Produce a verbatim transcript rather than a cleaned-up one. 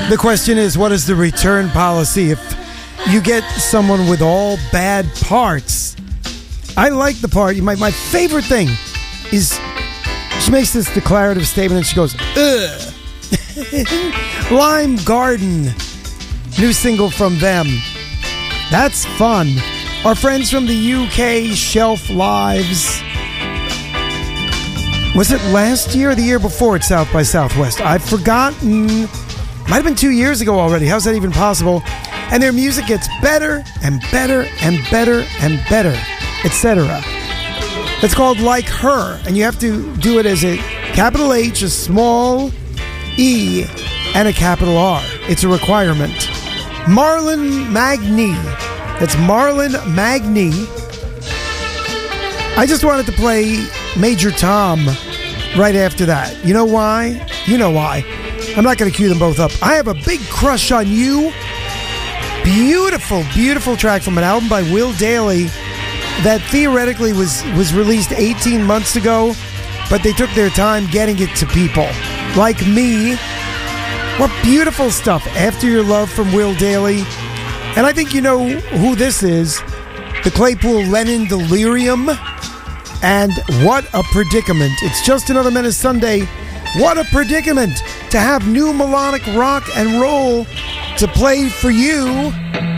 The question is, what is the return policy if you get someone with all bad parts? I like the part. My, my favorite thing is she makes this declarative statement and she goes, ugh. Lime Garden, new single from them. That's fun. Our friends from the U K, Shelf Lives. Was it last year or the year before at South by Southwest? I've forgotten. Might have been two years ago already. How's that even possible? And their music gets better and better and better and better, et cetera. It's called Like Her, and you have to do it as a capital H, a small E, and a capital R. It's a requirement. Marlon Magny. That's Marlon Magny. I just wanted to play Major Tom right after that. You know why? You know why. I'm not going to cue them both up. I have a big crush on you. Beautiful, beautiful track from an album by Will Dailey that theoretically was, was released eighteen months ago, but they took their time getting it to people. Like me. What beautiful stuff. After Your Love from Will Dailey. And I think you know who this is. The Claypool Lennon Delirium. And what a predicament. It's Just Another Menace Sunday. What a predicament to have new melodic rock and roll to play for you.